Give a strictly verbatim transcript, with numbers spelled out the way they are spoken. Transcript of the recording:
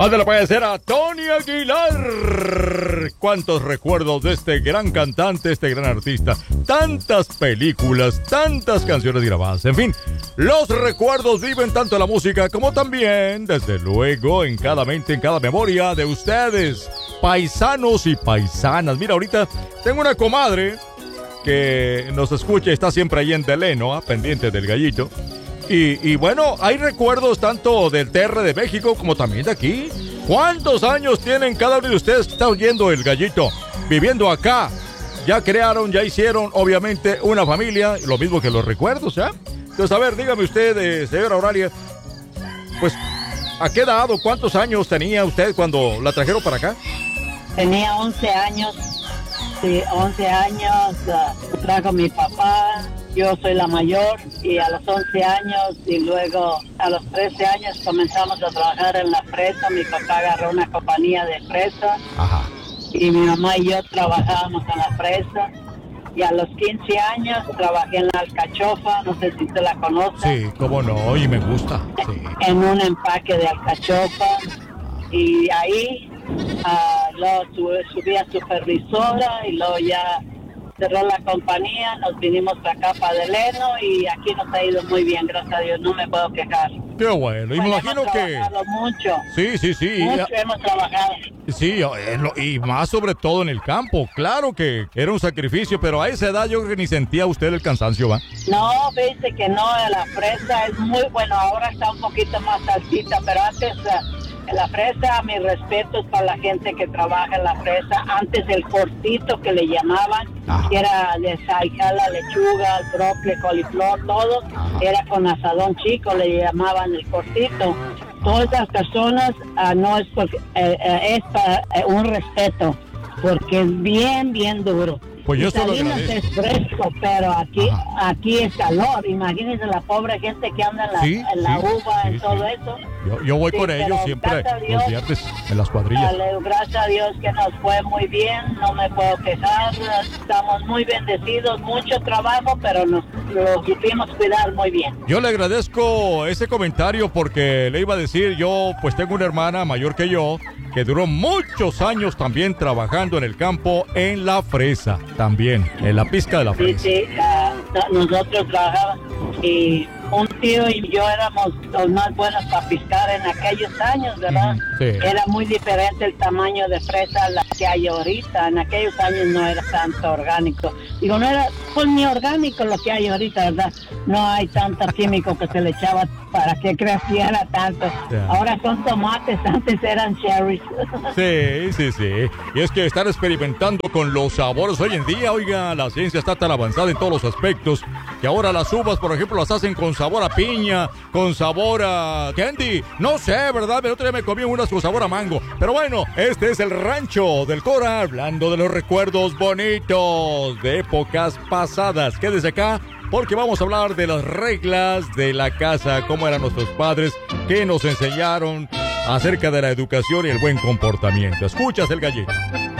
Ándale, puede ser a Tony Aguilar. Cuántos recuerdos de este gran cantante, este gran artista. Tantas películas, tantas canciones grabadas. En fin, los recuerdos viven tanto en la música como también, desde luego, en cada mente, en cada memoria de ustedes, paisanos y paisanas. Mira, ahorita tengo una comadre que nos escucha, está siempre ahí en Deleno, ¿eh? Pendiente del gallito. Y, y bueno, hay recuerdos tanto del T R de México como también de aquí. ¿Cuántos años tienen cada uno de ustedes que está oyendo el gallito? Viviendo acá. Ya crearon, ya hicieron, obviamente, una familia. Lo mismo que los recuerdos, ¿eh? Entonces, a ver, dígame usted, eh, señora Auralia, pues, ¿a qué edad o cuántos años tenía usted cuando la trajeron para acá? Tenía once años. Sí, once años. Uh, trajo mi papá. Yo soy la mayor y a los once años y luego a los trece años comenzamos a trabajar en la fresa. Mi papá agarró una compañía de fresa. Ajá. Y mi mamá y yo trabajábamos en la fresa. Y a los quince años trabajé en la alcachofa, no sé si usted la conoce. Sí, cómo no, y me gusta. Sí. En un empaque de alcachofa. Y ahí uh, luego subí a supervisora y luego ya cerró la compañía, nos vinimos para acá, para Deleno, y aquí nos ha ido muy bien, gracias a Dios, no me puedo quejar. Qué bueno, y me bueno, imagino hemos que... trabajado mucho. Sí, sí, sí. Mucho ya... hemos trabajado. Sí, y más sobre todo en el campo. Claro que era un sacrificio, pero a esa edad yo creo que ni sentía usted el cansancio, ¿va? No, dice que no, la fresa es muy bueno, ahora está un poquito más altita, pero antes... La fresa, mis respetos para la gente que trabaja en la fresa. Antes el cortito que le llamaban, Ajá. que era de salsa, la lechuga, el brócoli, coliflor, todo, Ajá. era con asadón chico, le llamaban el cortito. Todas las personas, uh, no es porque, eh, eh, es para, eh, un respeto, porque es bien, bien duro. Pues yo solo es fresco, pero aquí Ajá. aquí es calor. Imagínense la pobre gente que anda en la, sí, en la sí, uva, sí, en sí. todo eso. Yo, yo voy sí, con ellos siempre Dios, los viernes en las cuadrillas. Dale, gracias a Dios que nos fue muy bien, no me puedo quejar. Estamos muy bendecidos, mucho trabajo, pero nos lo supimos cuidar muy bien. Yo le agradezco ese comentario porque le iba a decir, yo pues tengo una hermana mayor que yo que duró muchos años también trabajando en el campo en la fresa, también, en la pizca de la fresa. Sí, sí, uh, nosotros trabajábamos y un tío y yo éramos los más buenos para piscar en aquellos años, ¿verdad? Mm, sí. Era muy diferente el tamaño de fresa a la que hay ahorita. En aquellos años no era tanto orgánico. Digo, no era pues ni orgánico lo que hay ahorita, ¿verdad? No hay tanto químico que se le echaba para que creciera tanto. Yeah. Ahora son tomates, antes eran cherries. Sí, sí, sí. Y es que están experimentando con los sabores hoy en día. Oiga, la ciencia está tan avanzada en todos los aspectos que ahora las uvas, por ejemplo, las hacen con sabor a piña, con sabor a candy. No sé, ¿verdad? El otro día me comí unas con sabor a mango. Pero bueno, este es el Rancho del Cora, hablando de los recuerdos bonitos de épocas pasadas. Quédese acá porque vamos a hablar de las reglas de la casa, cómo eran nuestros padres, qué nos enseñaron acerca de la educación y el buen comportamiento. Escuchas el gallito.